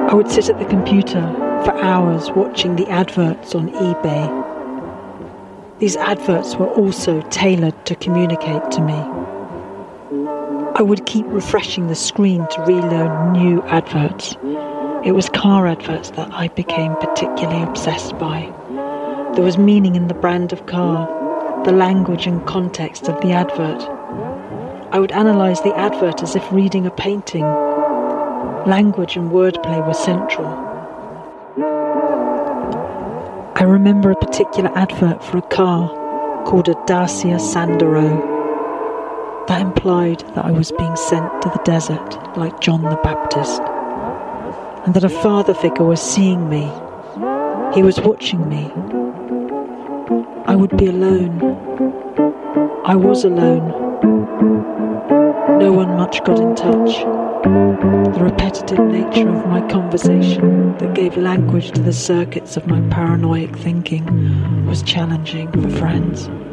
I would sit at the computer for hours watching the adverts on eBay. These adverts were also tailored to communicate to me. I would keep refreshing the screen to relearn new adverts. It was car adverts that I became particularly obsessed by. There was meaning in the brand of car, the language and context of the advert. I would analyse the advert as if reading a painting. Language and wordplay were central. I remember a particular advert for a car called a Dacia Sandero. That implied that I was being sent to the desert like John the Baptist, and that a father figure was seeing me. He was watching me. I would be alone. I was alone. No one much got in touch. The repetitive nature of my conversation that gave language to the circuits of my paranoid thinking was challenging for friends.